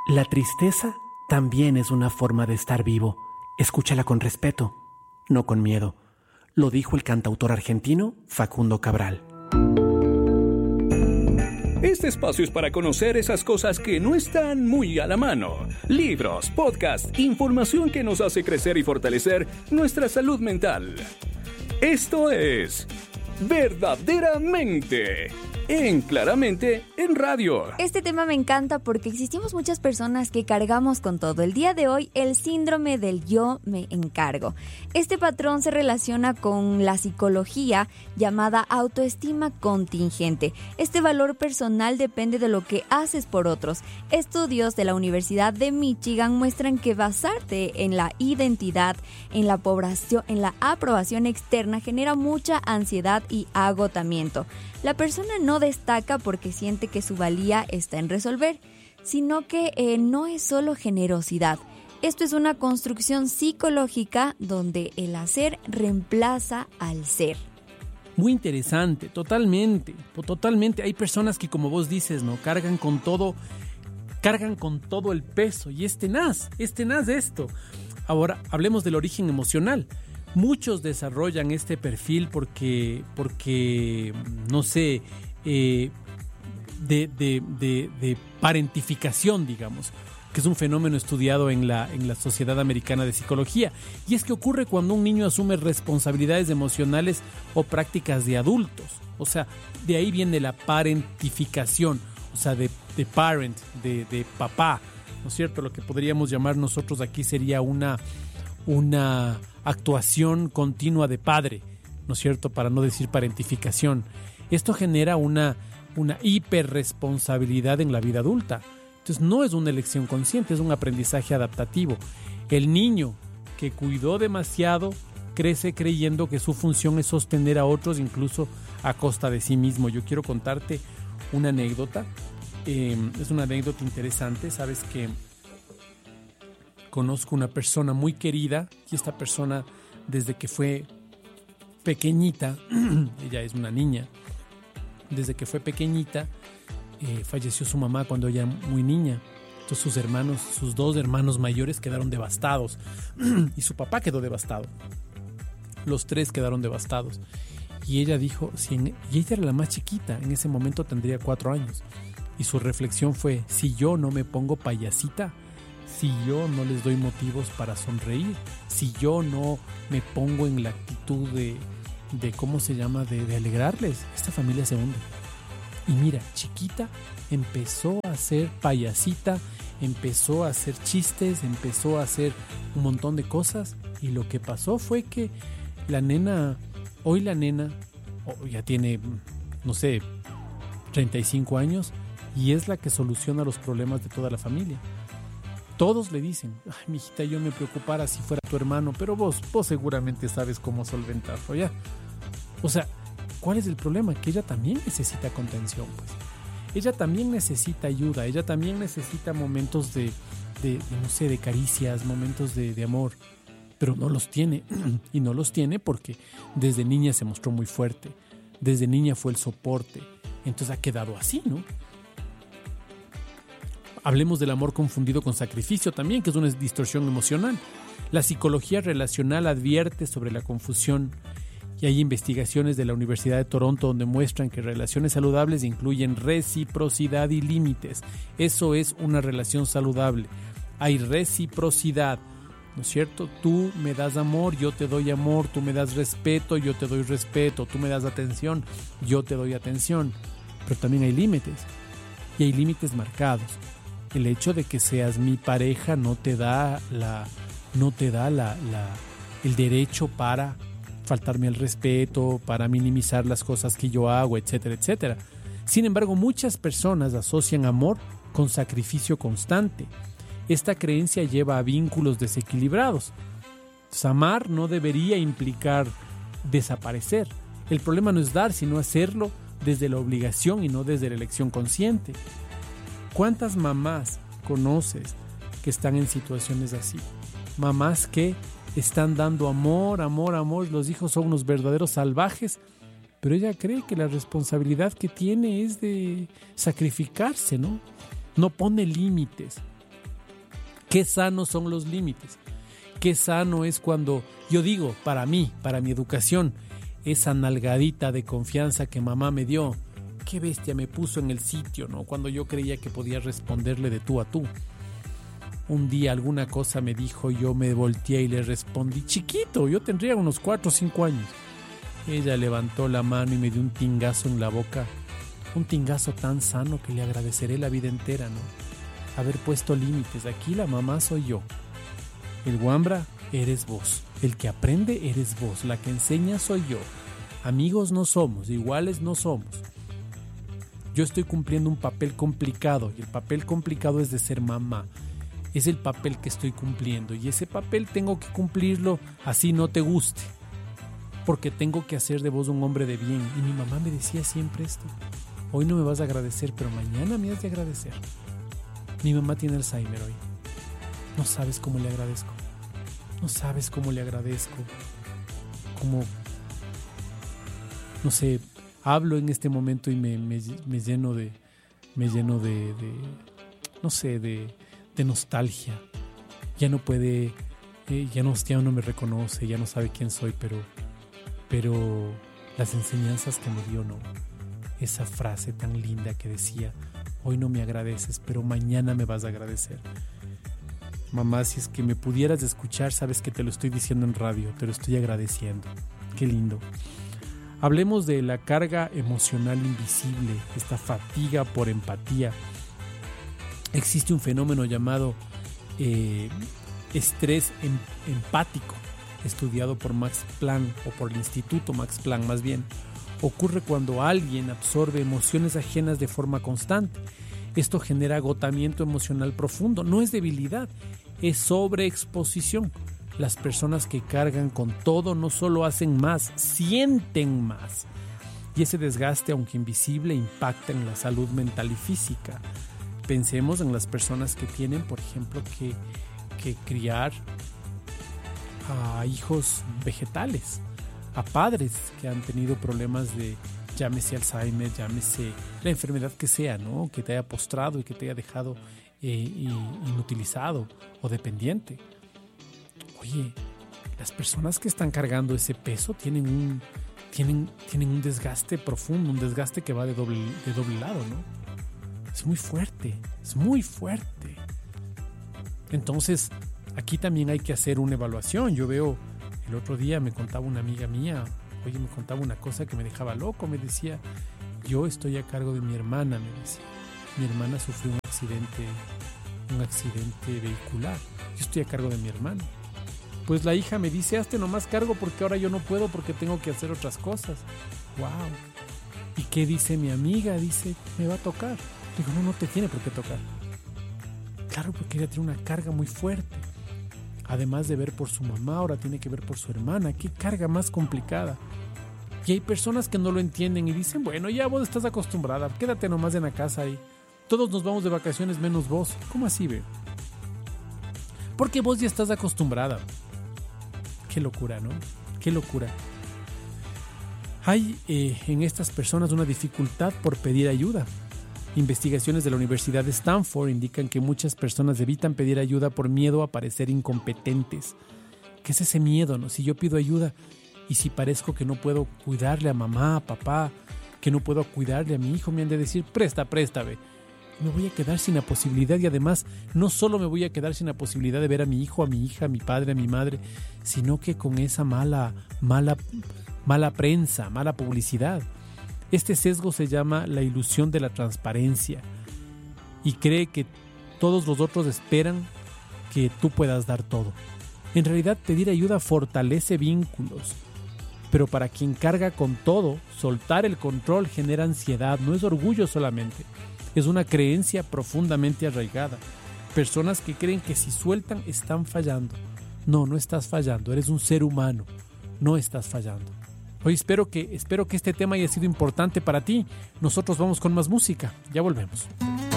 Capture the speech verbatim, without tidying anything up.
La tristeza también es una forma de estar vivo. Escúchala con respeto, no con miedo. Lo dijo el cantautor argentino Facundo Cabral. Este espacio es para conocer esas cosas que no están muy a la mano. Libros, podcasts, información que nos hace crecer y fortalecer nuestra salud mental. Esto es Verdaderamente en Claramente en Radio. Este tema me encanta porque existimos muchas personas que cargamos con todo. El día de hoy, el síndrome del yo me encargo. Este patrón se relaciona con la psicología llamada autoestima contingente. Este valor personal depende de lo que haces por otros. Estudios de la Universidad de Michigan muestran que basarte en la identidad, en la aprobación, en la aprobación externa genera mucha ansiedad y agotamiento. La persona no destaca porque siente que su valía está en resolver, sino que eh, no es solo generosidad. Esto es una construcción psicológica donde el hacer reemplaza al ser. Muy interesante, totalmente, totalmente. Hay personas que, como vos dices, ¿no? Cargan con todo, cargan con todo el peso y es tenaz, es tenaz esto. Ahora, hablemos del origen emocional. Muchos desarrollan este perfil porque, porque no sé, eh, de, de, de, de parentificación, digamos, que es un fenómeno estudiado en la, en la Sociedad Americana de Psicología. Y es que ocurre cuando un niño asume responsabilidades emocionales o prácticas de adultos. O sea, de ahí viene la parentificación, o sea, de, de parent, de, de papá, ¿no es cierto? Lo que podríamos llamar nosotros aquí sería una... una actuación continua de padre, ¿no es cierto? Para no decir parentificación. Esto genera una, una hiperresponsabilidad en la vida adulta. Entonces no es una elección consciente, es un aprendizaje adaptativo. El niño que cuidó demasiado crece creyendo que su función es sostener a otros incluso a costa de sí mismo. Yo quiero contarte una anécdota. Eh, es una anécdota interesante. Sabes que conozco una persona muy querida y esta persona desde que fue pequeñita, ella es una niña, desde que fue pequeñita eh, falleció su mamá cuando ella era muy niña. Entonces sus hermanos, sus dos hermanos mayores quedaron devastados y su papá quedó devastado. Los tres quedaron devastados. Y ella dijo, si en, y ella era la más chiquita, en ese momento tendría cuatro años. Y su reflexión fue, si yo no me pongo payasita, si yo no les doy motivos para sonreír, si yo no me pongo en la actitud de, de ¿cómo se llama?, de, de alegrarles, esta familia se hunde. Y mira, chiquita, empezó a hacer payasita, empezó a hacer chistes, empezó a hacer un montón de cosas, y lo que pasó fue que la nena, hoy la nena, oh, ya tiene, no sé, treinta y cinco años, y es la que soluciona los problemas de toda la familia. Todos le dicen, ay, mijita, yo me preocupara si fuera tu hermano, pero vos, vos seguramente sabes cómo solventarlo, ¿ya? O sea, ¿cuál es el problema? Que ella también necesita contención, pues. Ella también necesita ayuda, ella también necesita momentos de, de, de no sé, de caricias, momentos de, de amor, pero no los tiene. Y no los tiene porque desde niña se mostró muy fuerte, desde niña fue el soporte, entonces ha quedado así, ¿no? Hablemos del amor confundido con sacrificio también, que es una distorsión emocional. La psicología relacional advierte sobre la confusión y hay investigaciones de la Universidad de Toronto donde muestran que relaciones saludables incluyen reciprocidad y límites. Eso es una relación saludable. Hay reciprocidad, ¿no es cierto? Tú me das amor, yo te doy amor, tú me das respeto, yo te doy respeto, tú me das atención, yo te doy atención. Pero también hay límites y hay límites marcados. El hecho de que seas mi pareja no te da la, no te da la, la, el derecho para faltarme el respeto, para minimizar las cosas que yo hago, etcétera, etcétera. Sin embargo, muchas personas asocian amor con sacrificio constante. Esta creencia lleva a vínculos desequilibrados. Entonces, amar no debería implicar desaparecer. El problema no es dar, sino hacerlo desde la obligación y no desde la elección consciente. ¿Cuántas mamás conoces que están en situaciones así? Mamás que están dando amor, amor, amor, los hijos son unos verdaderos salvajes, pero ella cree que la responsabilidad que tiene es de sacrificarse, ¿no? No pone límites. Qué sanos son los límites. Qué sano es cuando, yo digo, para mí, para mi educación, esa nalgadita de confianza que mamá me dio, qué bestia me puso en el sitio, ¿no? Cuando yo creía que podía responderle de tú a tú. Un día alguna cosa me dijo, yo me volteé y le respondí, chiquito, yo tendría unos cuatro o cinco años. Ella levantó la mano y me dio un tingazo en la boca, un tingazo tan sano que le agradeceré la vida entera, ¿no? Haber puesto límites. Aquí la mamá soy yo. El guambra eres vos, el que aprende eres vos, la que enseña soy yo. Amigos no somos, iguales no somos. Yo estoy cumpliendo un papel complicado y el papel complicado es de ser mamá. Es el papel que estoy cumpliendo y ese papel tengo que cumplirlo así no te guste, porque tengo que hacer de vos un hombre de bien. Y mi mamá me decía siempre esto: hoy no me vas a agradecer, pero mañana me has de agradecer. Mi mamá tiene Alzheimer hoy. No sabes cómo le agradezco. No sabes cómo le agradezco. Como, no sé, hablo en este momento y me, me, me lleno de, me lleno de, de no sé, de, de nostalgia. Ya no puede, eh, ya no, ya no me reconoce, ya no sabe quién soy, pero, pero las enseñanzas que me dio, no. Esa frase tan linda que decía: hoy no me agradeces, pero mañana me vas a agradecer. Mamá, si es que me pudieras escuchar, sabes que te lo estoy diciendo en radio, te lo estoy agradeciendo. Qué lindo. Hablemos de la carga emocional invisible, esta fatiga por empatía. Existe un fenómeno llamado eh, estrés em, empático, estudiado por Max Planck, o por el Instituto Max Planck más bien. Ocurre cuando alguien absorbe emociones ajenas de forma constante. Esto genera agotamiento emocional profundo. No es debilidad, es sobreexposición. Las personas que cargan con todo no solo hacen más, sienten más. Y ese desgaste, aunque invisible, impacta en la salud mental y física. Pensemos en las personas que tienen, por ejemplo, que, que criar a hijos vegetales, a padres que han tenido problemas de, llámese Alzheimer, llámese la enfermedad que sea, ¿no? Que te haya postrado y que te haya dejado eh, inutilizado o dependiente. Oye, las personas que están cargando ese peso tienen un, tienen, tienen un desgaste profundo, un desgaste que va de doble, de doble lado, ¿no? Es muy fuerte, es muy fuerte. Entonces, aquí también hay que hacer una evaluación. Yo veo, el otro día me contaba una amiga mía, oye, me contaba una cosa que me dejaba loco. Me decía, yo estoy a cargo de mi hermana, me decía. Mi hermana sufrió un accidente, un accidente vehicular. Yo estoy a cargo de mi hermana. Pues la hija me dice, hazte nomás cargo porque ahora yo no puedo porque tengo que hacer otras cosas. ¡Wow! ¿Y qué dice mi amiga? Dice, me va a tocar. Digo, no, no te tiene por qué tocar. Claro, porque ella tiene una carga muy fuerte. Además de ver por su mamá, ahora tiene que ver por su hermana. ¡Qué carga más complicada! Y hay personas que no lo entienden y dicen, bueno, ya vos estás acostumbrada, quédate nomás en la casa ahí. Todos nos vamos de vacaciones menos vos. ¿Cómo así, ve? Porque vos ya estás acostumbrada. Qué locura, ¿no? Qué locura. Hay eh, en estas personas una dificultad por pedir ayuda. Investigaciones de la Universidad de Stanford indican que muchas personas evitan pedir ayuda por miedo a parecer incompetentes. ¿Qué es ese miedo, no? Si yo pido ayuda y si parezco que no puedo cuidarle a mamá, a papá, que no puedo cuidarle a mi hijo, me han de decir, presta, presta, ve. Me voy a quedar sin la posibilidad y además no solo me voy a quedar sin la posibilidad de ver a mi hijo, a mi hija, a mi padre, a mi madre, sino que con esa mala, mala, mala prensa, mala publicidad. Este sesgo se llama la ilusión de la transparencia y cree que todos los otros esperan que tú puedas dar todo. En realidad, pedir ayuda fortalece vínculos, pero para quien carga con todo, soltar el control genera ansiedad, no es orgullo solamente. Es una creencia profundamente arraigada. Personas que creen que si sueltan están fallando. No, no estás fallando, eres un ser humano. No estás fallando. Hoy espero que, espero que este tema haya sido importante para ti. Nosotros vamos con más música. Ya volvemos.